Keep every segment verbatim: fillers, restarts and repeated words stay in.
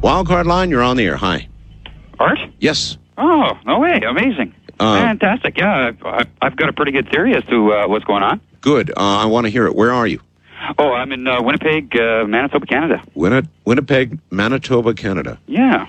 Wildcard line, you're on the air. Hi. Art? Yes. Oh, no way. Amazing. Uh, Fantastic. Yeah, I've, I've got a pretty good theory as to uh, what's going on. Good. Uh, I want to hear it. Where are you? Oh, I'm in uh, Winnipeg, uh, Manitoba, Canada. Winni- Winnipeg, Manitoba, Canada. Yeah.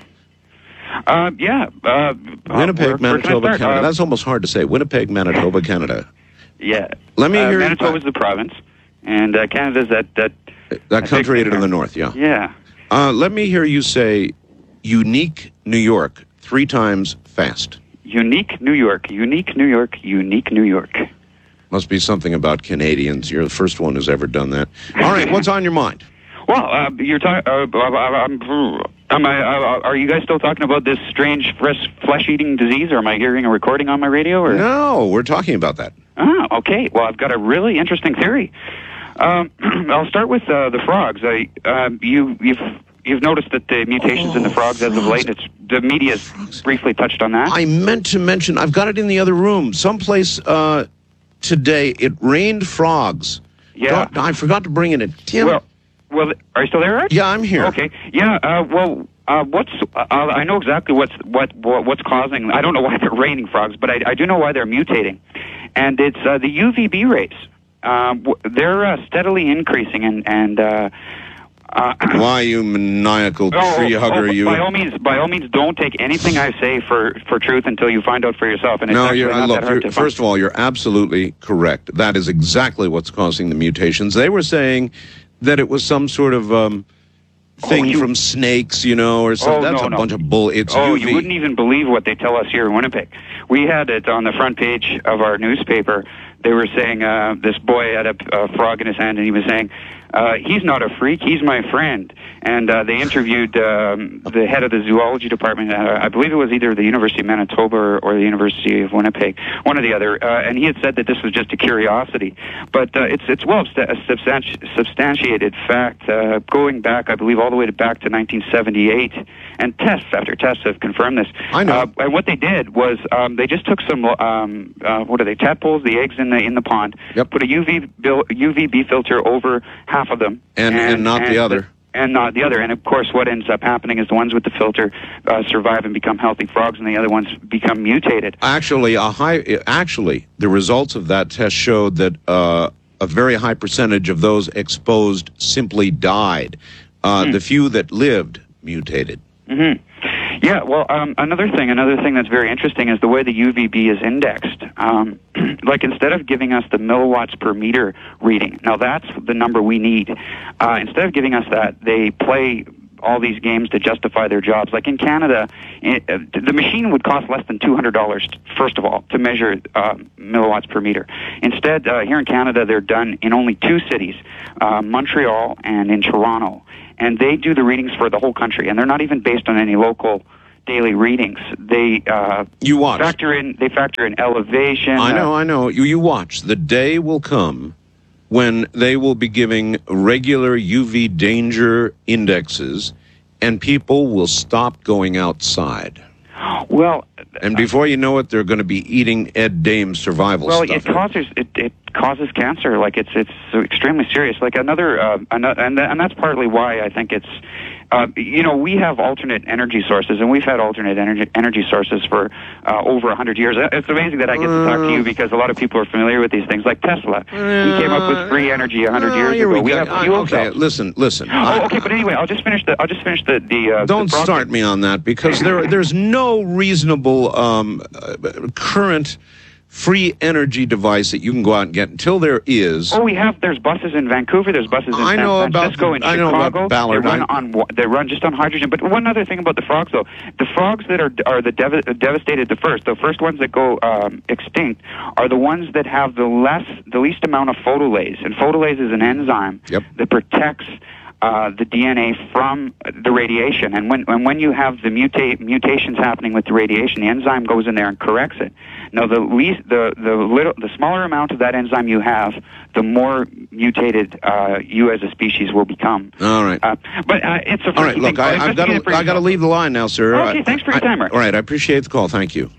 Uh, yeah. Uh, Winnipeg, where, Manitoba, where Canada. Uh, That's almost hard to say. Winnipeg, Manitoba, Canada. Yeah. Let me uh, hear... Manitoba's the province, and uh, Canada's that... That, that country in the north, yeah. Yeah. Uh, let me hear you say unique New York three times fast. Unique New York, unique New York, unique New York. Must be something about Canadians. You're the first one who's ever done that. All right, what's on your mind? Well, uh, you're talking... Uh, I'm, am I, uh, are you guys still talking about this strange fresh, flesh-eating disease, or am I hearing a recording on my radio? Or? No, we're talking about that. Ah, okay. Well, I've got a really interesting theory. Um, I'll start with uh, the frogs. I, uh, you, you've... You've noticed that the mutations oh, in the frogs, frogs as of late, it's, the media's frogs. briefly touched on that. I meant to mention, I've got it in the other room. Someplace uh, today, it rained frogs. Yeah. God, I forgot to bring it in. Tim. Well, well, are you still there, Art? Yeah, I'm here. Okay. Yeah, uh, well, uh, what's, uh, I know exactly what's, what, what, what's causing, I don't know why they're raining frogs, but I, I do know why they're mutating. And it's uh, the U V B rays. Uh, they're uh, steadily increasing, and, and uh, Uh, Why, you maniacal oh, tree hugger, oh, you... By all means, by all means, don't take anything I say for, for truth until you find out for yourself. And it's no, actually you're, not look, that hard you're, to first find. of all, you're absolutely correct. That is exactly what's causing the mutations. They were saying that it was some sort of um, thing oh, you, from snakes, you know, or something. Oh, That's no, a no. bunch of bull. It's Oh, U V. you wouldn't even believe what they tell us here in Winnipeg. We had it on the front page of our newspaper. They were saying uh, this boy had a, a frog in his hand, and he was saying, uh, he's not a freak, he's my friend. And uh, they interviewed um, the head of the zoology department. Uh, I believe it was either the University of Manitoba or, or the University of Winnipeg, one or the other. Uh, and he had said that this was just a curiosity. But uh, it's it's well substanti- substantiated fact, uh, going back, I believe, all the way to back to nineteen seventy-eight. And tests after tests have confirmed this. I know. Uh, and what they did was um, they just took some, um, uh, what are they, tadpoles, the eggs in the in the pond, yep. put a U V bil- U V B filter over half of them. And, and, and not and the other. The, and not the other. And, of course, what ends up happening is the ones with the filter uh, survive and become healthy frogs, and the other ones become mutated. Actually, a high. Actually, the results of that test showed that uh, a very high percentage of those exposed simply died. Uh, mm. The few that lived mutated. Mm-hmm. Yeah, well, um, another thing, another thing that's very interesting is the way the U V B is indexed. Um, like, instead of giving us the milliwatts per meter reading, now that's the number we need. Uh, instead of giving us that, they play all these games to justify their jobs. Like in Canada, it, uh, the machine would cost less than two hundred dollars, first of all, to measure uh, milliwatts per meter. Instead, uh, here in Canada, they're done in only two cities, uh, Montreal and in Toronto. And they do the readings for the whole country, and they're not even based on any local daily readings. They uh, you watch. factor in. They factor in elevation. I know, uh, I know. You you watch. The day will come when they will be giving regular U V danger indexes, and people will stop going outside. Well, and before you know it, they're going to be eating Ed Dame's survival well, stuff. it causes it, it causes cancer. Like it's it's extremely serious. Like another, uh, another and and that's partly why I think it's. Uh, you know, we have alternate energy sources, and we've had alternate energy energy sources for uh, over a hundred years. It's amazing that I get to talk to you because a lot of people are familiar with these things, like Tesla. He came up with free energy a hundred uh, years ago. We, we have fuel okay, cells. listen, listen. Oh, okay, but anyway, I'll just finish the. I'll just finish the the. Uh, Don't the start me on that because there there's no reasonable um, uh, current free energy device that you can go out and get until there is. Oh, we have. There's buses in Vancouver. There's buses in I San know Francisco about, and I Chicago. know about Ballard. They run I, on. They run just on hydrogen. But one other thing about the frogs, though, the frogs that are are the dev- devastated the first, the first ones that go um, extinct, are the ones that have the less, the least amount of photolase. And photolase is an enzyme yep. that protects Uh, the D N A from the radiation, and when and when you have the muta- mutations happening with the radiation, the enzyme goes in there and corrects it. Now, the least, the the little, the smaller amount of that enzyme you have, the more mutated uh, you as a species will become. All right, uh, but uh, it's a all right. Look, I, I've got to I got to leave the line now, sir. Okay, I, thanks for your I, time, Art. All right, I appreciate the call. Thank you.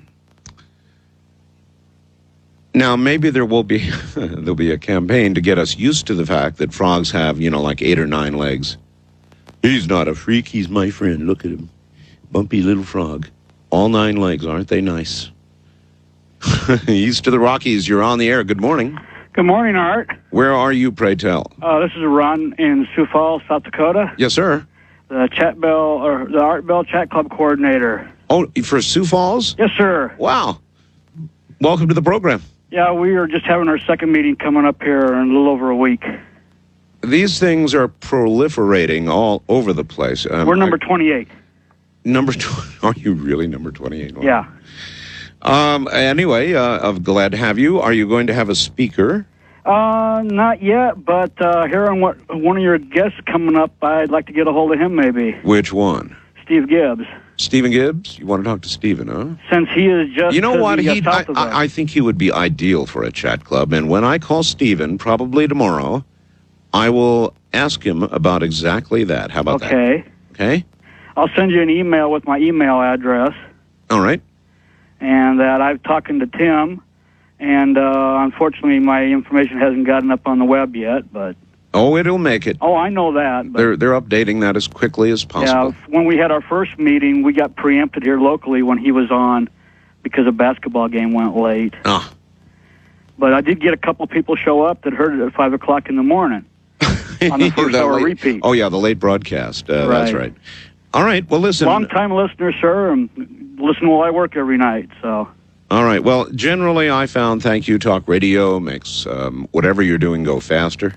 Now, maybe there will be there'll be a campaign to get us used to the fact that frogs have, you know, like eight or nine legs. He's not a freak. He's my friend. Look at him. Bumpy little frog. All nine legs. Aren't they nice? East to the Rockies. You're on the air. Good morning. Good morning, Art. Where are you, pray tell? Uh, this is Ron in Sioux Falls, South Dakota. Yes, sir. The Chat Bell, or the Art Bell Chat Club coordinator. Oh, for Sioux Falls? Yes, sir. Wow. Welcome to the program. Yeah, we are just having our second meeting coming up here in a little over a week. These things are proliferating all over the place. Um, We're number twenty-eight. Number twenty? Are you really number twenty-eight? Wow. Yeah. Um, anyway, uh, I'm glad to have you. Are you going to have a speaker? Uh, not yet, but uh, hearing what one of your guests coming up, I'd like to get a hold of him maybe. Which one? Steve Gibbs. Stephen Gibbs? You want to talk to Stephen, huh? Since he is just You know to what? the, uh, He, south I, of us. I, I think he would be ideal for a chat club. And when I call Stephen, probably tomorrow, I will ask him about exactly that. How about Okay. that? Okay. I'll send you an email with my email address, All right. and that I've talking to Tim, and uh, unfortunately my information hasn't gotten up on the web yet, but... Oh, it'll make it. Oh, I know that. But They're they're updating that as quickly as possible. yeah, when we had our first meeting, we got preempted here locally when he was on because a basketball game went late. Ah. But I did get a couple people show up that heard it at five o'clock in the morning on the first The hour late- repeat. Oh, yeah, the late broadcast. Uh, That's Right. right. All right. Well, listen. Long-time listener, sir, and listen while I work every night. So All right. Well, generally, I found Thank You Talk Radio makes um, whatever you're doing go faster.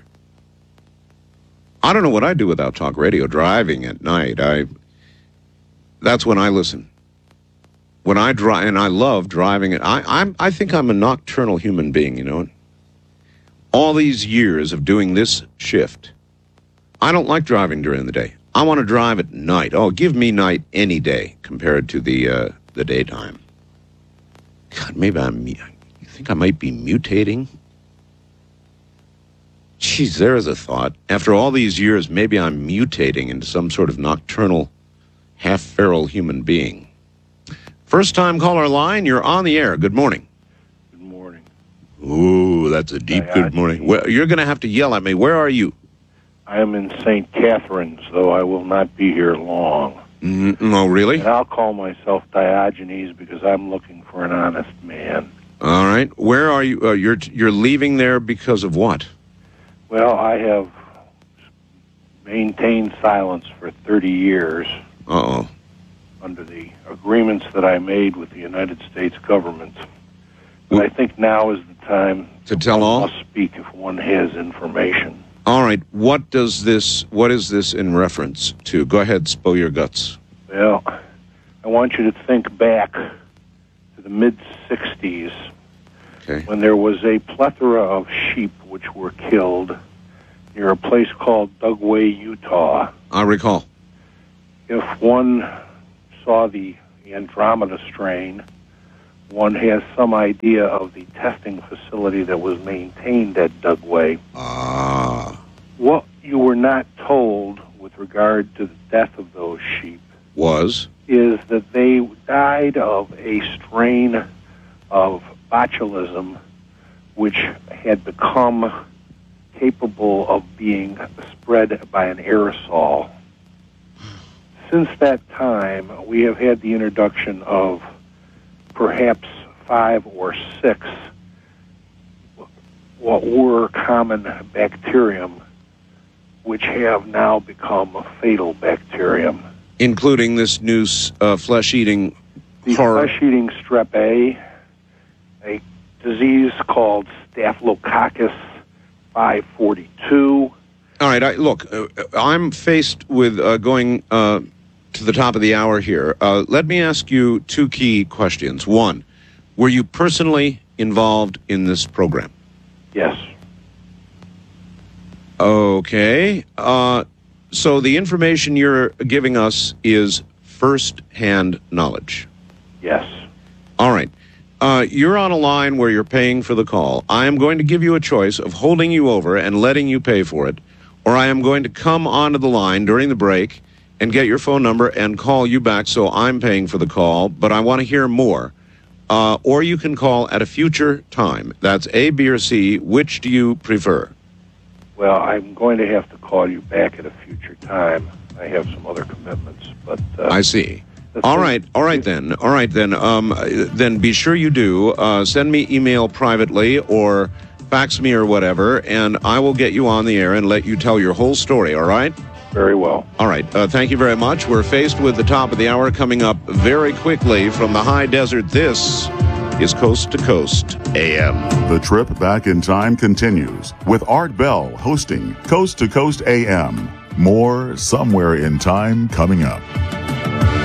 I don't know what I do without talk radio. Driving at night, I that's when I listen. When I drive, and I love driving it. I I'm I think I'm a nocturnal human being. You know, all these years of doing this shift, I don't like driving during the day. I want to drive at night. Oh, give me night any day compared to the uh, the daytime. God, maybe I'm. You think I might be mutating? Geez, there's a thought. After all these years, maybe I'm mutating into some sort of nocturnal, half-feral human being. First-time caller line, you're on the air. Good morning. Good morning. Ooh, that's a deep Hi, good Archie. morning. Well, you're going to have to yell at me. Where are you? I am in Saint Catharines, though I will not be here long. Mm, no, really? And I'll call myself Diogenes because I'm looking for an honest man. All right. Where are you? Uh, you're you're leaving there because of what? Well, I have maintained silence for thirty years Uh-oh. under the agreements that I made with the United States government. But I think now is the time To tell one all? must speak if one has information. All right. What does this? What is this in reference to? Go ahead, spill your guts. Well, I want you to think back to the mid-sixties Okay. when there was a plethora of sheep which were killed near a place called Dugway, Utah. I recall. If one saw the Andromeda strain, one has some idea of the testing facility that was maintained at Dugway. Ah. What you were not told with regard to the death of those sheep Was? is that they died of a strain of botulism which had become capable of being spread by an aerosol. Since that time, we have had the introduction of perhaps five or six what were common bacterium, which have now become a fatal bacterium. Including this new uh, flesh-eating The horror. flesh-eating strep A, a disease called Staphylococcus five forty-two. All right. I, look, uh, I'm faced with uh, going uh, to the top of the hour here. Uh, let me ask you two key questions. One, were you personally involved in this program? Yes. Okay. Uh, so the information you're giving us is first-hand knowledge. Yes. All right. Uh, you're on a line where you're paying for the call. I am going to give you a choice of holding you over and letting you pay for it, or I am going to come onto the line during the break and get your phone number and call you back so I'm paying for the call, but I want to hear more. Uh, or you can call at a future time. That's A, B, or C. Which do you prefer? Well, I'm going to have to call you back at a future time. I have some other commitments. But uh, I see. that's All it. right, all right then, all right then. Um, then be sure you do uh, send me email privately or fax me or whatever, and I will get you on the air and let you tell your whole story. All right. Very well. All right. Uh, thank you very much. We're faced with the top of the hour coming up very quickly from the high desert. This is Coast to Coast A M. The trip back in time continues with Art Bell hosting Coast to Coast A M. More Somewhere in Time coming up.